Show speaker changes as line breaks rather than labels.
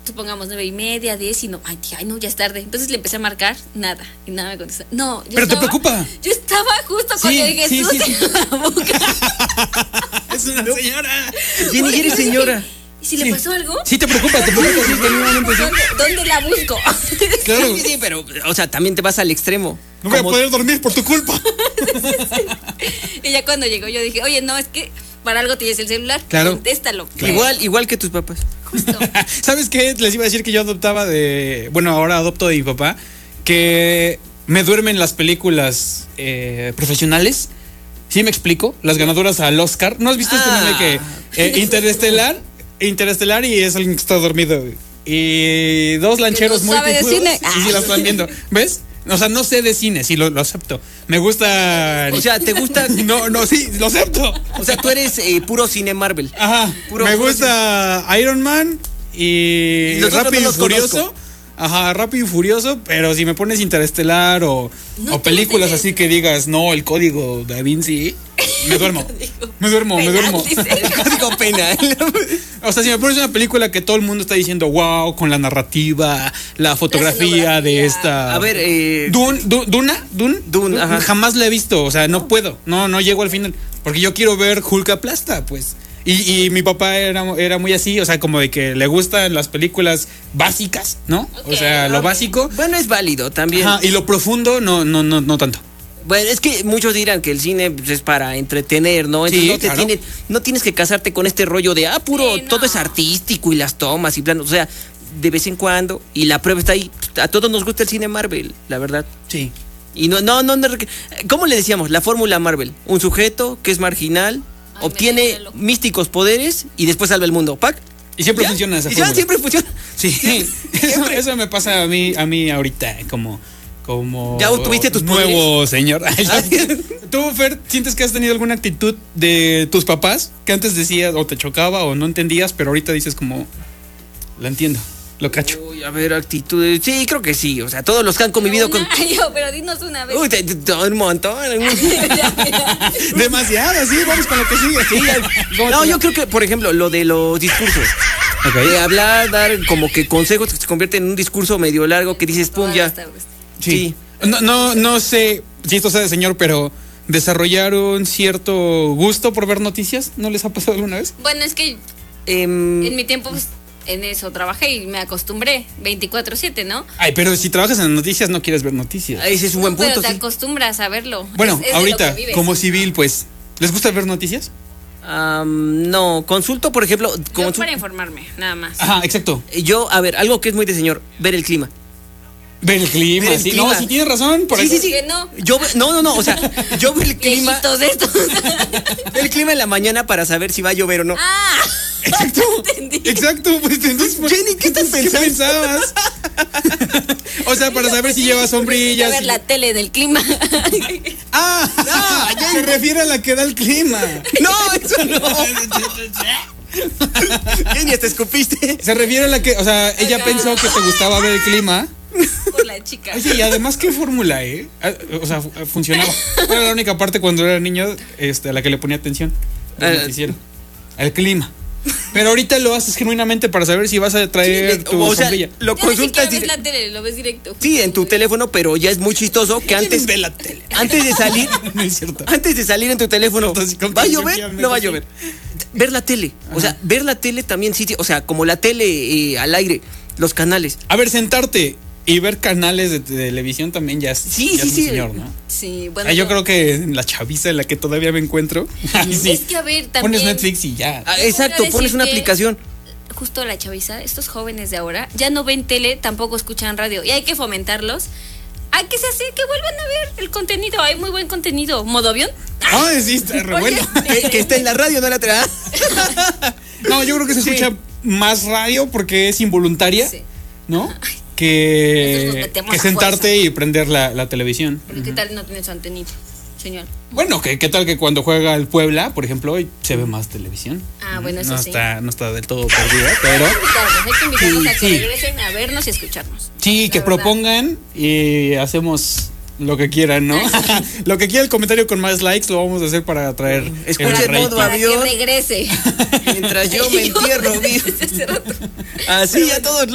supongamos 9:30, 10 y no, ay, tía, ay, no, ya es tarde. Entonces le empecé a marcar, nada, y nada me contesta. No, yo
Pero
estaba,
te preocupa.
Yo estaba justo con el Jesús en la boca.
Es una señora.
Jenny, eres señora.
¿Y si le pasó algo?
Sí, te preocupa, sí, genuinamente sí.
¿Dónde la busco?
Claro.
Sí, pero, o sea, también te vas al extremo.
No voy a poder dormir por tu culpa.
Y ya cuando llegó yo dije, oye, no, es que para algo tienes el celular.
Claro.
Contéstalo.
Igual que tus papás.
Justo.
¿Sabes qué? Les iba a decir que yo ahora adopto de mi papá, que me duermen las películas profesionales. ¿Sí me explico? Las ganadoras al Oscar. ¿No has visto este meme que Interestelar y es alguien que está dormido? Y dos lancheros
no
muy
sabe de
picudos,
cine.
y sí la están viendo. ¿Ves? O sea, no sé de cine, sí lo acepto. Me gusta.
O sea, ¿te gusta?
No, sí, lo acepto.
O sea, tú eres puro cine Marvel.
Ajá. Me gusta Iron Man y Rápido y Furioso. Ajá, Rápido y Furioso, pero si me pones Interestelar o películas así que digas, no, el código Da Vinci, me duermo. Me duermo.
El código penal.
O sea, si me pones una película que todo el mundo está diciendo, wow, con la narrativa, la fotografía de esta.
A ver,
Dune,
ajá.
Jamás la he visto, o sea, no puedo, no llego al final, porque yo quiero ver Hulk aplasta, pues. Y mi papá era muy así, o sea, como de que le gustan las películas básicas, ¿no? Okay, o sea, lo básico.
Bueno, es válido también.
Ajá, y lo profundo, no tanto.
Bueno, es que muchos dirán que el cine es para entretener, ¿no? Entonces
sí, claro.
no tienes que casarte con este rollo de, puro, todo es artístico y las tomas y planos. O sea, de vez en cuando, y la prueba está ahí. A todos nos gusta el cine Marvel, la verdad.
Sí.
Y no. ¿Cómo le decíamos? La fórmula Marvel. Un sujeto que es marginal, obtiene místicos poderes y después salva el mundo. ¿Pac?
Y siempre funciona esa fórmula.
Siempre funciona.
Sí. Eso me pasa a mí ahorita, como
ya obtuviste tus
nuevo
poderes,
señor. ¿Tú, Fer, sientes que has tenido alguna actitud de tus papás que antes decías o te chocaba o no entendías, pero ahorita dices como, la entiendo, lo cacho?
Uy, a ver, actitudes. Sí, creo que sí. O sea, todos los que han convivido con.
Pero dinos una vez.
Uy, un montón.
Demasiado, sí, vamos con lo que sigue.
Sí, no, yo creo que, por ejemplo, lo de los discursos.
Okay.
Hablar, dar como que consejos que se convierten en un discurso medio largo que dices, pum, ya.
Sí. No sé si esto sea de señor, pero desarrollar un cierto gusto por ver noticias, ¿no les ha pasado alguna vez?
Bueno, es que en mi tiempo pues, en eso trabajé y me acostumbré 24/7, ¿no?
Ay, pero si trabajas en noticias no quieres ver noticias.
Ese es un buen punto.
Pero te acostumbras a verlo.
Bueno,
es
ahorita, como civil, pues, ¿les gusta ver noticias?
No, consulto, por ejemplo.
Yo para informarme, nada más.
Ajá, exacto.
Yo, a ver, algo que es muy de señor, ver el clima.
Ver el clima, sí. No, sí tienes razón.
Sí.
No.
No, o sea, yo veo el clima.
Viejitos de estos.
Veo el clima en la mañana para saber si va a llover o no.
Exacto. Exacto, pues entonces.
Jenny, ¿qué
pensabas? O sea, para saber si lleva sombrillas.
Ver la tele del clima.
Se refiere a la que da el clima.
No, eso no. Jenny, te escupiste.
Se refiere a la que, o sea, ella pensó que te gustaba ver el clima.
Por la chica.
Oye, y además, ¿qué fórmula, O sea, funcionaba. Era la única parte cuando era niño a la que le ponía atención al noticiero. Al clima. Pero ahorita lo haces genuinamente para saber si vas a traer tu sombrilla.
Lo consultas
ves la tele, lo ves directo.
Sí, en tu teléfono, pero ya es muy chistoso que antes
ve la tele.
Antes de salir,
no es cierto.
Antes de salir en tu teléfono, ¿va a llover? No va a llover. Ver la tele. O sea, ver la tele también sí, o sea, como la tele al aire, los canales.
A ver, sentarte y ver canales de televisión también ya es,
sí,
señor, ¿no?
Sí, bueno.
Yo creo que en la chaviza en la que todavía me encuentro. Sí.
Es que a ver, también.
Pones Netflix y ya.
Exacto, pones una aplicación.
Justo la chaviza, estos jóvenes de ahora, ya no ven tele, tampoco escuchan radio. Y hay que fomentarlos. Hay que se hace que vuelvan a ver el contenido. Hay muy buen contenido. ¿Modo avión?
Sí, está re bueno.
Que está en la radio, no la trae.
No, yo creo que se escucha más radio porque es involuntaria, ¿no? Que sentarte y prender la televisión.
Pero ¿qué tal no tiene su antenita, señor?
Bueno, ¿qué tal que cuando juega el Puebla, por ejemplo, se ve más televisión?
Bueno, eso sí.
No está del todo perdida, pero...
Hay que invitarlos a que regresen a vernos y escucharnos.
Sí, que propongan y hacemos lo que quieran, ¿no? Lo que quiera el comentario con más likes lo vamos a hacer para atraer.
Escuchen modo avión.
Que regrese.
Mientras yo me entierro, así a todos.